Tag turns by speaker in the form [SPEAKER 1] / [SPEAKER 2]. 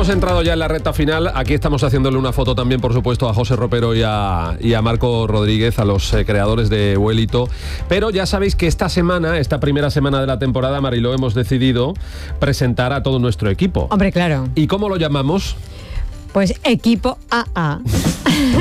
[SPEAKER 1] hemos entrado ya en la recta final. Aquí estamos haciéndole una foto también, por supuesto, a José Ropero y a Marco Rodríguez, a los creadores de Vuelito. Pero ya sabéis que esta primera semana de la temporada, Mariló, hemos decidido presentar a todo nuestro equipo.
[SPEAKER 2] Hombre, claro.
[SPEAKER 1] ¿Y cómo lo llamamos?
[SPEAKER 2] Pues equipo AA.